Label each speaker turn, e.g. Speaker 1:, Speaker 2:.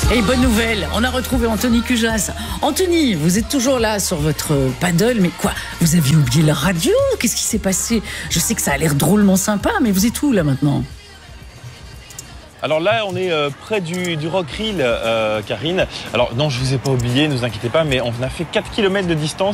Speaker 1: Et bonne nouvelle, on a retrouvé Anthony Cujas. Anthony, vous êtes toujours là sur votre paddle, mais quoi, vous aviez oublié la radio? Qu'est-ce qui s'est passé? Je sais que ça a l'air drôlement sympa, mais vous êtes où là maintenant?
Speaker 2: Alors là, on est près du Rockrill, Karine. Alors non, je vous ai pas oublié, ne vous inquiétez pas, mais on a fait 4 km de distance